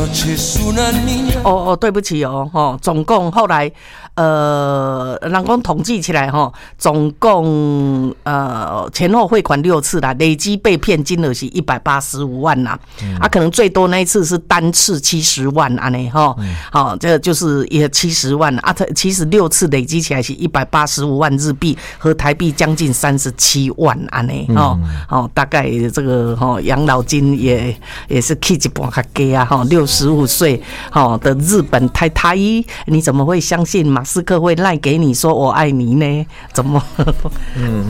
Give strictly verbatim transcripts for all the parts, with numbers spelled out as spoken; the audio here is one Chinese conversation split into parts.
哦哦，对不起哦，哦，总共后来，呃，人讲统计起来哈，总共呃前后汇款六次啦，累积被骗金额是一百八十五万啦，嗯、啊，可能最多那一次是单次七十万安尼哈，好、嗯，这就是也七十万啊，其实六次累积起来是一百八十五万日币和台币将近三十七万安尼哈，哦，大概这个哈养老金也也是起一半较低啊哈，六十五岁。好的日本太太，你怎么会相信马斯克会赖给你说我爱你呢？怎么？嗯，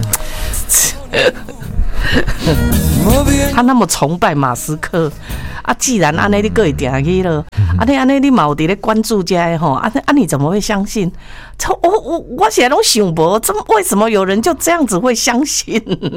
他那么崇拜马斯克啊，既然安尼你搁会定去了，啊你安尼你嘛有伫咧关注这个吼，啊啊你怎么会相信？我我我现在都想不，怎么为什么有人就这样子会相信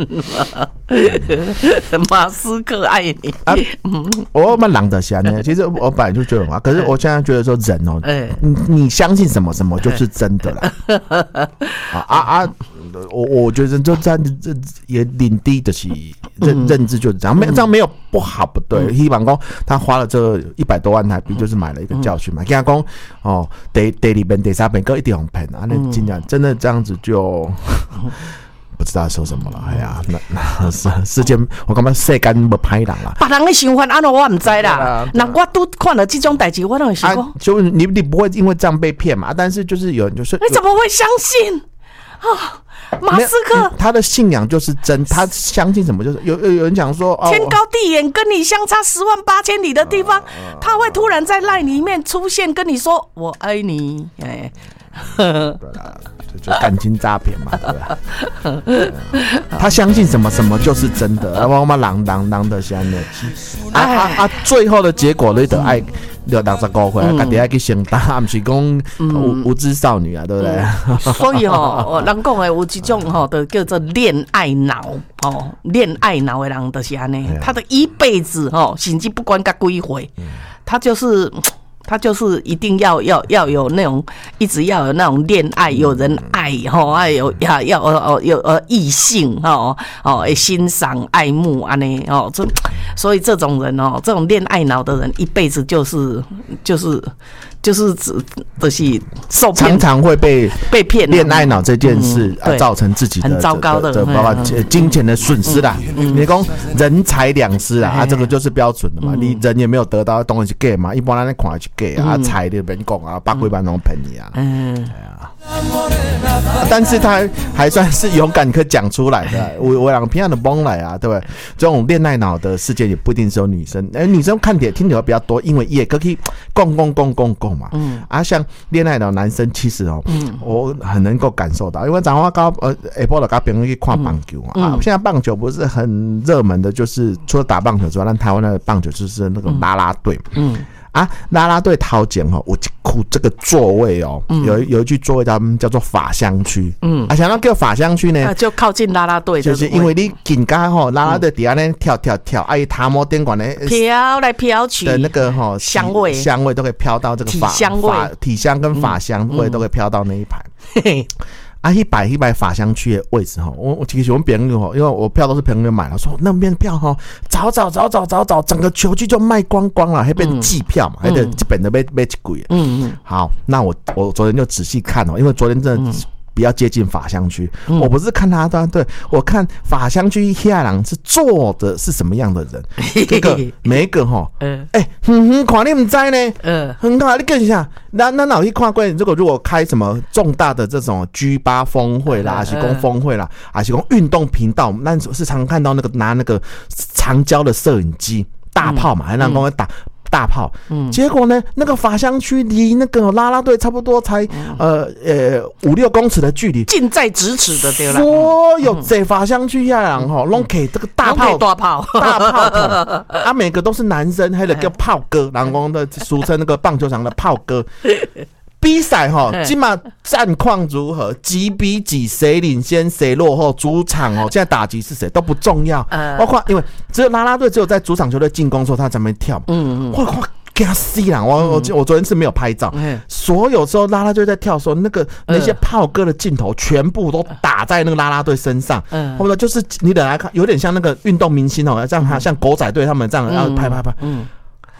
马斯克爱你？啊， 我蛮懒得想呢。其实我本来就觉得嘛，可是我现在觉得说人哦，你你相信什么什么就是真的啦。啊啊啊！我我觉得就这样也领地的是认认知就是这样，没这样没有不好不对。希望讲他花了这一百多万台币，就是买了一个教训嘛。跟他讲哦，第第二遍、第三遍各一定红喷啊！那真的真的这样子就不知道说什么了。哎呀，那那世界我感觉世间没歹人啦。 别人的想法安怎我唔知啦。那我都看了这种代志，我都会想讲， 就你你不会因为这样被骗嘛？但是就是有人就是你怎么会相信啊？马斯克他的信仰就是真，他相信什么就是有有有人讲说， 天高地远，跟你相差十万八千里的地方，他会突然在LINE里面出现，跟你说我爱你，哎， 对啦，就感情诈骗嘛，对吧？他相信什么什么就是真的，然后我们狼狼狼的相的，啊啊啊！最后的结果你得爱。六六十五岁，家己爱去承担，不是讲无无知少女啊，对不对？ 嗯、所以吼，人讲的有一种吼，就叫做恋爱脑哦，恋爱脑的人就是安尼，他的一辈子吼，甚至不管甲几岁，他就是。他就是一定要要要有那种，一直要有那种恋爱，有人爱吼，还有要要呃有呃异性吼哦，欣赏爱慕安尼哦，这所以这种人哦，这种恋爱脑的人，一辈子就是就是就是指就是受骗， 常常会被被骗恋爱脑这件事、嗯、造成自己的很糟糕的， 包括金钱的损失啦。嗯、你讲人财两失啦、嗯，啊，这个就是标准的嘛。嗯、你人也没有得到，当然是假嘛。一般人看是假啊，财你别讲啊，百几万拢骗你啊。嗯，对啊。但是他还算是勇敢，可以讲出来的。我我两个平常的崩来啊，对不对？这种恋爱脑的事件也不一定是有女生，哎、欸，女生看点听起来比较多，因为也可以共共共共共嘛。嗯啊，像恋爱脑男生其实哦，嗯、我很能够感受到，因为早上高呃下晡就跟朋友去看棒球嘛、嗯、啊，现在棒球不是很热门的，就是除了打棒球之外，但台湾的棒球就是那个啦啦队，嗯。啊，啦啦队头前吼，有一区这个座位哦，嗯、有有一句座位他们叫做法香区，嗯，啊，想要叫法香区呢、 啊，就靠近啦啦队， 就是因为你紧家吼，啦啦队底下呢跳跳跳，啊，伊塔摩电管呢飘来飘去的那个吼香味香味都可以飘到这个法香味法体香跟法香味都可以飘到那一排。嗯啊，一百一百法香区的位置哈，我我其实我们别人哈，因为我票都是朋友买了，说那边票哈，早早早早早早，整个球季就卖光光了，还变成季票嘛，还得基本的被被贵。嗯嗯。好，那我我昨天就仔细看哦，因为昨天真的比较接近法香区、嗯，我不是看他的，对我看法香区下人是坐的是什么样的人，这个每一个哈，哎、欸，哼哼，看你唔知呢，嗯，很好，你跟一下，那那哪去看过？如果如果开什么重大的这种 G 八 峰会啦，还是公峰会啦，还是公运动频道，那是常看到那个拿那个长焦的摄影机大炮嘛，还让公会打。大炮，嗯，结果呢，那个法香区离那个啦啦队差不多才、嗯、呃呃五六公尺的距离， 近在咫尺的对了。 所有在法香区下人哈，拢给这个大炮、 大炮、 大炮筒，啊，每个都是男生，还得叫炮哥，然后的俗称那个棒球场的炮哥。比赛哈，今嘛战况如何？几比几？谁领先？谁落后？主场哦，现在打击是谁都不重要。包括因为只有啦啦队只有在主场球队进攻的时候，他才能跳。嗯嗯。哇哇，给他死啦！我我我昨天是没有拍照，所有时候啦啦队在跳的时候，那个那些炮哥的镜头全部都打在那个啦啦队身上。嗯。或者就是你等来看，有点像那个运动明星哦，这样他像狗仔队他们这样，然后拍拍拍。嗯。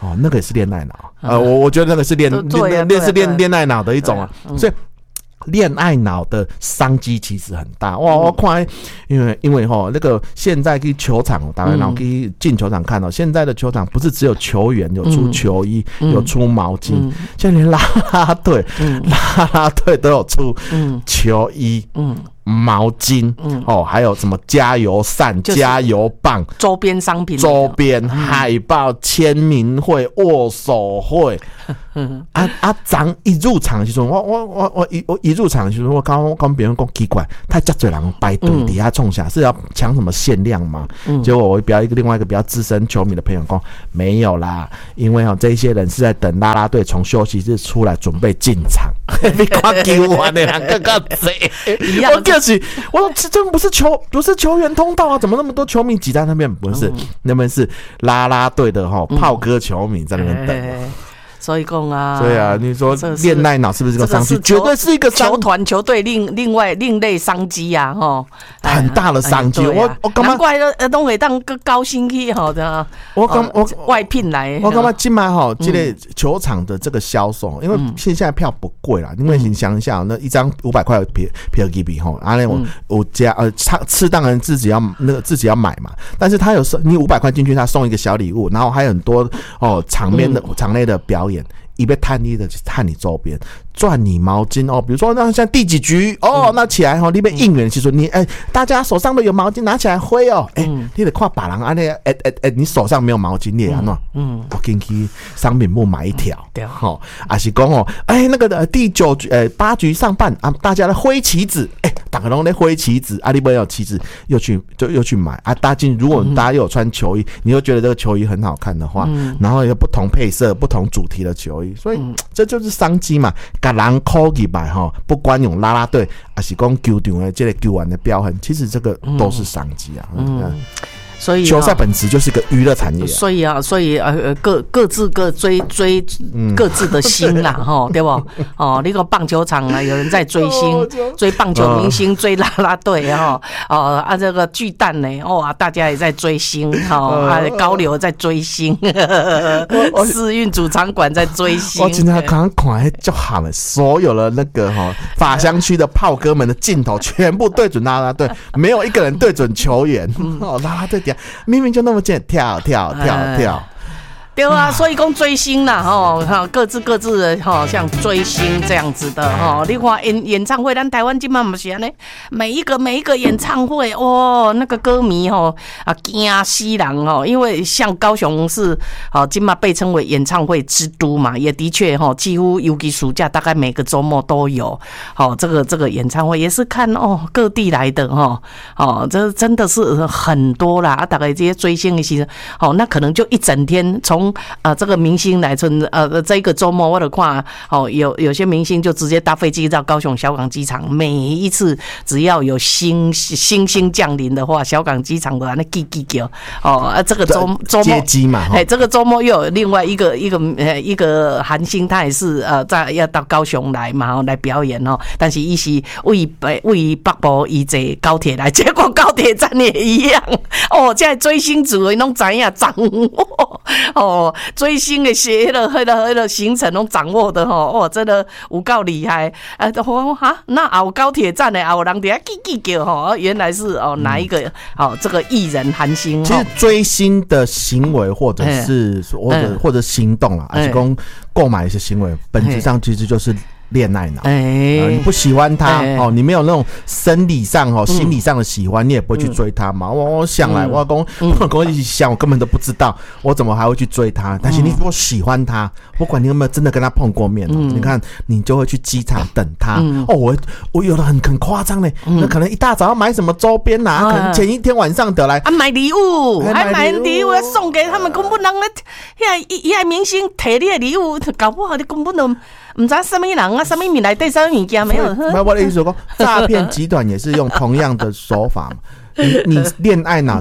哦，那个也是恋爱脑。呃，我我觉得那个是恋恋恋是恋恋爱脑的一种啊，所以。恋爱脑的商机其实很大哇！我看，因为因为哈那个现在去球场，大家然后可以进球场看到，现在的球场不是只有球员有出球衣，嗯、有出毛巾，嗯、现在连啦啦队、嗯、啦啦队都有出球衣。嗯毛巾、嗯、哦，还有什么加油扇、就是、加油棒、 周边商品、 周边、嗯、海报、签名会、握手会。啊啊！咱一入场的时候，我我我我一我一入场的时候，我刚我跟别人讲奇怪，太遮多人排队底下冲下，是要抢什么限量吗？嗯、结果我比较一个另外一个比较资深球迷的朋友讲，没有啦，因为哦这些人是在等啦啦队从休息室出来准备进场。你看球完的人更更贼，我就是，我说这真不是球，不是球员通道啊，怎么那么多球迷挤在那边？不是，嗯、那边是啦啦队的哈炮哥球迷在那边等。欸所以讲啊， 对啊，你说恋爱脑是不是这个商机？绝对是一个球团、球队另另外另类商机啊，哈， 很大的商机。我我干嘛？ 难怪呃，都会当个高薪去好的。 我刚我外聘来， 我干嘛今晚哈？这类球场的这个销售，因为现在票不贵啦，因为你想一下，那一张五百块的票票基比哈，啊那我我加呃吃当然自己要那个自己要买嘛，但是他有时你五百块进去，他送一个小礼物，然后还有很多哦场面的场内的表演。一被探你的探你周边赚你毛巾哦，比如说那像第几局哦，那起来哈，你被应援其实你哎、欸，大家手上都有毛巾拿起来挥哦，哎、欸，你得看别人啊那哎哎哎，你手上没有毛巾你也安怎？嗯，我进去商品部买一条，对哈，还是讲哦，哎、欸、那个的第九局呃八局上半啊，大家来挥旗子，哎、欸，大家都在挥旗子，啊，你不要旗子又去就又去买啊，大家如果大家又有穿球衣，你又觉得这个球衣很好看的话，嗯、然后有不同配色、不同主题的球衣。所以、嗯、这就是商机嘛，把人扣起来哈，不管用啦啦队还是讲球场的这个球员的标痕，其实这个都是商机啊。嗯嗯所以、啊、 球赛本质就是一个娱乐产业、啊， 所以啊，所以呃各各自各追追各自的星啦，哈、嗯，对不？哦，那个棒球场啊，有人在追星，追棒球明星，追啦啦队哈，哦啊，这个巨蛋呢，哇、哦，大家也在追星，哈、哦，啊，高流在追星，世运主场馆在追星。 我今天刚刚看就好了，所有的那个哈法香区的炮哥们的镜头全部对准啦啦队，没有一个人对准球员，哦，啦啦队。明明就那么简单，跳跳跳跳。 对啊，所以讲追星啦，吼，各自各自的吼，像追星这样子的吼。你看演演唱会，咱台湾今嘛不是安尼，每一个每一个演唱会，哦，那个歌迷吼啊惊死人吼，因为像高雄是哦，今嘛被称为演唱会之都嘛，也的确吼，几乎尤其暑假大概每个周末都有，好，这个这个演唱会也是看哦各地来的哈，哦，这真的是很多啦，啊，大概这些追星的时候，哦，那可能就一整天从啊、呃，这个明星来春，呃，这一个周末我的看，哦，有有些明星就直接搭飞机到高雄小港机场，每一次只要有新新星降临的话，小港机场的那叽叽叫，哦，啊，这个周周末接机嘛， 哎，这个周末又有另外一个一个呃一个韩星，他也是呃在要到高雄来嘛，来表演哦，但是伊是为北为北部移坐高铁来，结果高铁站也一样，哦，这些追星族的拢知影掌握哦。追星的些了，那个那个行程都掌握的吼，哇，真的有够厉害！呃，哈，那有高铁站的，有人在叽叽叫吼，原来是哦哪一个哦这个艺人韩星。 其实追星的行为或者是或者或者行动啊，还是讲购买一些行为，本质上其实就是。恋爱脑、欸呃，你不喜欢他、欸、哦，你没有那种生理上哦、心理上的喜欢，嗯、你也不会去追他嘛。嗯、我我想来，嗯、我讲，我跟我一起想，我根本都不知道我怎么还会去追他。但是你如果喜欢他，不管你有没有真的跟他碰过面，嗯、你看你就会去机场等他。嗯、哦，我我有的很很夸张嘞，嗯、那可能一大早要买什么周边呐、啊，可能前一天晚上得来啊买礼物，还买礼物要送给他们，根本人咧，遐遐明星摕你的礼物，搞不好你根本都唔知什么人啊，什么米来对什么物件没有？ 没有，我的意思说，诈骗集团也是用同样的手法嘛。你你恋爱脑的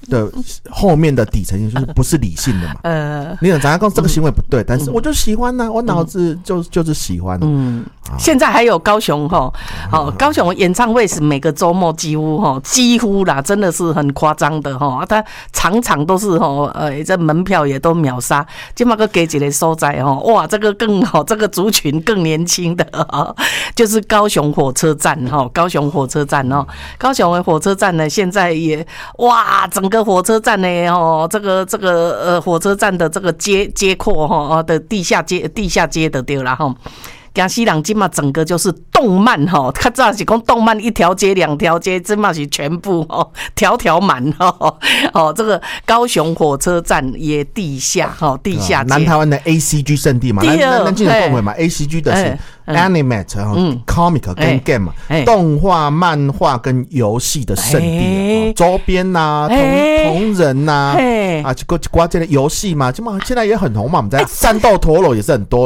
的后面的底层就是不是理性的嘛。呃，你想咱讲这个行为不对，但是我就喜欢呐、啊，我脑子就就是喜欢。嗯， 现在还有高雄哈，好、哦，高雄演唱会是每个周末几乎哈，几乎啦，真的是很夸张的哈，他场场都是哈，呃，这门票也都秒杀，今嘛个给几个所在哈，哇，这个更好，这个族群更年轻的，就是高雄火车站哈，高雄火车站哦，高雄的火车站呢，现在也哇，整个火车站呢哦，这个这个呃火车站的这个街街廓哈的地下街地下街的对啦哈。江西人今嘛整个就是动漫哈，较早是讲动漫一条街两条街，今嘛是全部哦条条满哦哦，这个高雄火车站也地下哈地下街， 南台湾的 A C G 圣地嘛，咱咱咱经常讲嘛 ，A C G 的是 Animate 哈、嗯、，Comic 跟 Game 嘛，动画、漫画跟游戏的圣地啊，周边呐、同同人呐啊，就瓜这个游戏嘛，今嘛现在也很红嘛，我们在战斗陀螺也是很多。